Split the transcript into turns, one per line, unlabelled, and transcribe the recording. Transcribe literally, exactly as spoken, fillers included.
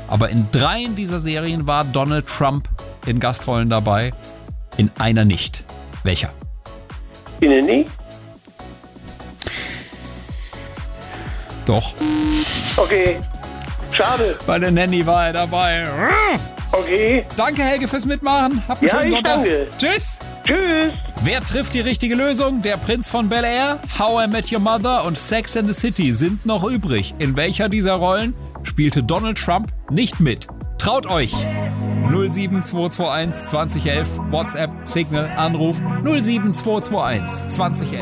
Aber in dreien dieser Serien war Donald Trump in Gastrollen dabei, in einer nicht. Welcher?
Die Nanny?
Doch.
Okay. Schade.
Bei der Nanny war er dabei.
Okay.
Danke, Helge, fürs Mitmachen. Habt einen
Ja,
schönen
ich
Sonntag.
danke.
Tschüss.
Tschüss.
Wer trifft die richtige Lösung? Der Prinz von Bel-Air, How I Met Your Mother und Sex and the City sind noch übrig. In welcher dieser Rollen spielte Donald Trump nicht mit? Traut euch! null sieben zwei zwei eins zwanzig elf, WhatsApp, Signal, Anruf null sieben zwei zwei eins zwanzig elf.